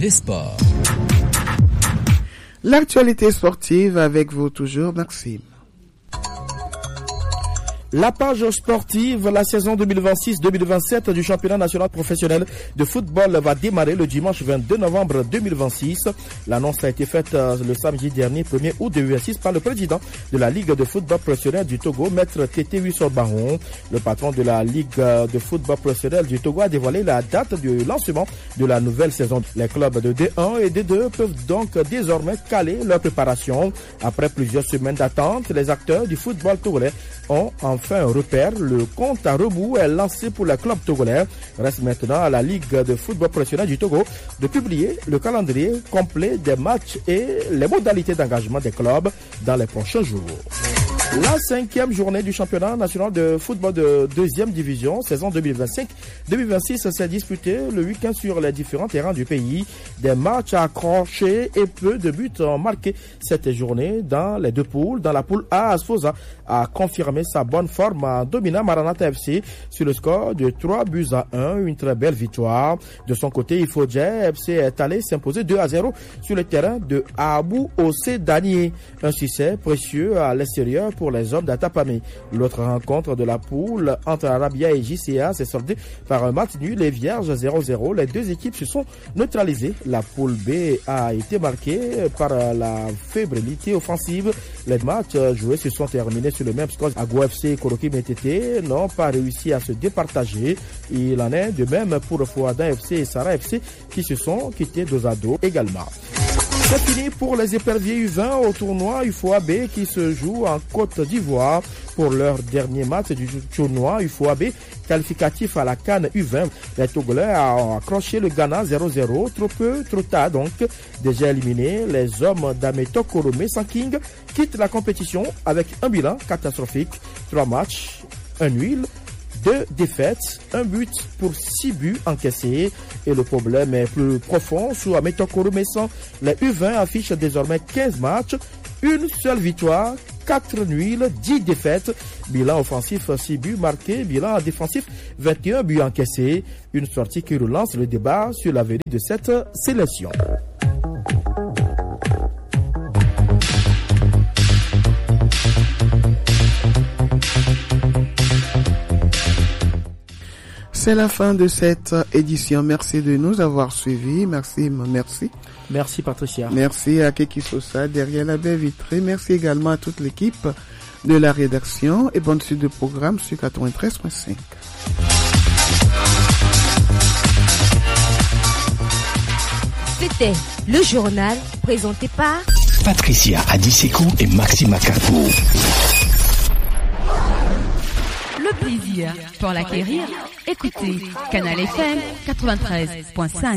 le sport. L'actualité sportive avec vous toujours, Maxime. La page sportive, la saison 2026-2027 du championnat national professionnel de football va démarrer le dimanche 22 novembre 2026. L'annonce a été faite le samedi dernier, 1er août 2026, par le président de la Ligue de football professionnel du Togo, Maître Tété Wissor-Baron. Le patron de la Ligue de football professionnel du Togo a dévoilé la date du lancement de la nouvelle saison. Les clubs de D1 et D2 peuvent donc désormais caler leur préparation. Après plusieurs semaines d'attente, les acteurs du football togolais ont enfin un repère. Le compte à rebours est lancé pour les clubs togolais. Reste maintenant à la Ligue de football professionnel du Togo de publier le calendrier complet des matchs et les modalités d'engagement des clubs dans les prochains jours. La 5e journée du championnat national de football de 2e division, saison 2025-2026, s'est disputée le week-end sur les différents terrains du pays. Des matchs accrochés et peu de buts ont marqué cette journée dans les deux poules. Dans la poule A, Asfosa a confirmé sa bonne forme en dominant Maranatha FC sur le score de 3-1, une très belle victoire. De son côté, Ifodje FC est allé s'imposer 2-0 sur le terrain de Abou Ossé Danier. Un succès précieux à l'extérieur pour les hommes d'Atapamé. L'autre rencontre de la poule entre Arabia et JCA s'est soldée par un match nul et vierge 0-0. Les deux équipes se sont neutralisées. La poule B a été marquée par la fébrilité offensive. Les matchs joués se sont terminés sur le même score. Agou FC et Koroki Métété n'ont pas réussi à se départager. Il en est de même pour Fouadan FC et Sarah FC qui se sont quittés dos à dos également. C'est fini pour les éperviers U20 au tournoi UFOAB qui se joue en Côte d'Ivoire pour leur dernier match du tournoi UFOAB qualificatif à la CAN U20. Les Togolais ont accroché le Ghana 0-0, trop peu, trop tard donc. Déjà éliminés, les hommes d'Ameto Korome Sanking quittent la compétition avec un bilan catastrophique. 3 matchs, un nul, 2 défaites, 1 but pour 6 buts encaissés. Et le problème est plus profond. Sous Ametokoro Messan, les U20 affichent désormais 15 matchs, une seule victoire, 4 nuls, 10 défaites. Bilan offensif, 6 buts marqués. Bilan défensif, 21 buts encaissés. Une sortie qui relance le débat sur l'avenir de cette sélection. C'est la fin de cette édition. Merci de nous avoir suivis. Maxime, merci. Merci Patricia. Merci à Keki Sosa derrière la baie vitrée. Merci également à toute l'équipe de la rédaction et bonne suite de programme sur 93.5. C'était le journal présenté par Patricia Adiseko et Maxime Akakou. Le plaisir pour l'acquérir. Écoutez Canal FM 93.5.